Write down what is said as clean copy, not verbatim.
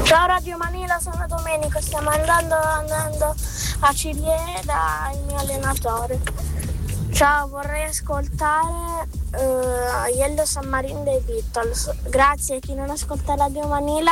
Ciao Radio Manila, sono Domenico, stiamo andando a Cirié dal mio allenatore. Ciao, vorrei ascoltare Yellow Submarine dei Beatles. Grazie a chi non ascolta Radio Manila.